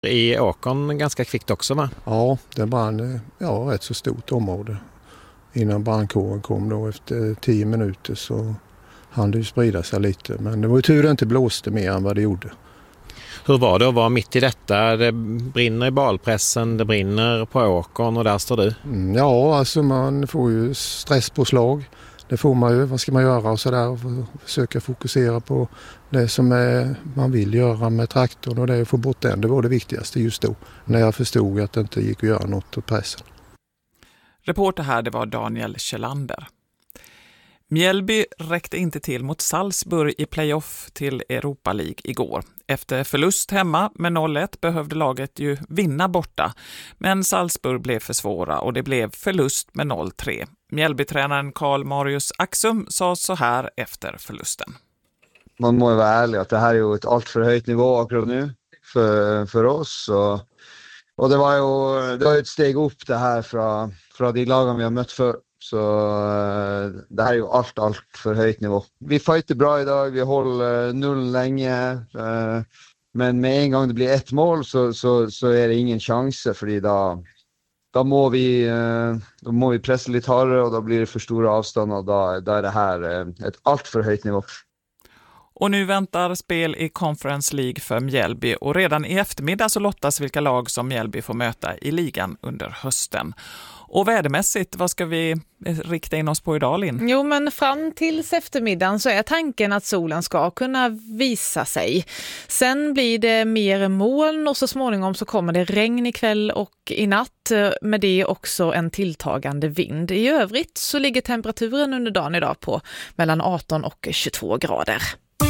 I åkern ganska kvickt också, va? Ja, det brann rätt så stort område. Innan brandkåren kom då efter 10 minuter så hann det sprida sig lite. Men det var ju tur att det inte blåste mer än vad det gjorde. Hur var det att vara mitt i detta? Det brinner i balpressen, det brinner på åkern och där står du. Ja, alltså man får ju stresspåslag. Det får man ju. Vad ska man göra och sådär? Försöka fokusera på det som man vill göra med traktorn och det att få bort den. Det var det viktigaste just då. När jag förstod att det inte gick att göra något åt pressen. Reporter här, det var Daniel Kjellander. Mjällby räckte inte till mot Salzburg i playoff till Europa League igår. Efter förlust hemma med 0-1 behövde laget ju vinna borta. Men Salzburg blev för svåra och det blev förlust med 0-3. Mjällbytränaren Karl Marius Axum sa så här efter förlusten. Man må ju vara ärlig att det här är ju ett allt för höjt nivå akkurat nu för oss. Och det var ju ett steg upp det här från de lagen vi har mött för. Så det här är ju allt för höjt nivå. Vi fighter bra idag, vi håller 0 länge. Men med en gång det blir ett mål så är det ingen chans. För då må vi pressa lite hårdare och då blir det för stora avstånd. Och då är det här ett allt för höjt nivå. Och nu väntar spel i Conference League för Mjällby och redan i eftermiddag så lottas vilka lag som Mjällby får möta i ligan under hösten. Och vädermässigt, vad ska vi rikta in oss på idag, Linn? Jo, men fram tills eftermiddagen så är tanken att solen ska kunna visa sig. Sen blir det mer moln och så småningom så kommer det regn ikväll och i natt. Med det också en tilltagande vind. I övrigt så ligger temperaturen under dagen idag på mellan 18 och 22 grader.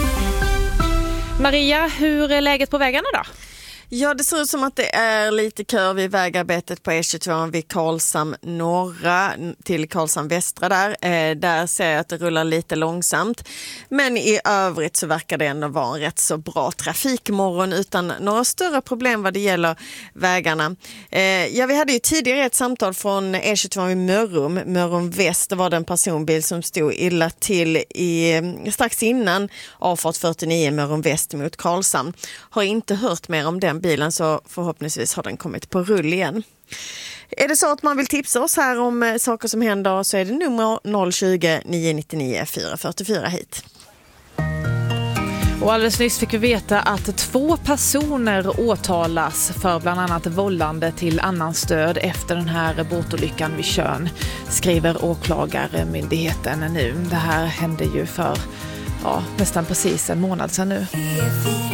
Maria, hur är läget på vägarna då? Ja, det ser ut som att det är lite kör vid vägarbetet på E22 vid Karlshamn norra till Karlshamn västra där. Där ser jag att det rullar lite långsamt. Men i övrigt så verkar det ändå vara en rätt så bra trafikmorgon utan några större problem vad det gäller vägarna. Vi hade ju tidigare ett samtal från E22 i Mörrum väst. Det var den personbil som stod illa till strax innan avfart 49 Mörrum väst mot Karlshamn. Har inte hört mer om den bilen så förhoppningsvis har den kommit på rull igen. Är det så att man vill tipsa oss här om saker som händer så är det nummer 020 999 444 hit. Och alldeles nyss fick vi veta att 2 personer åtalas för bland annat vållande till annan stöd efter den här båtolyckan vid Tjörn, skriver åklagarmyndigheten nu. Det här hände ju för nästan precis en månad sedan nu.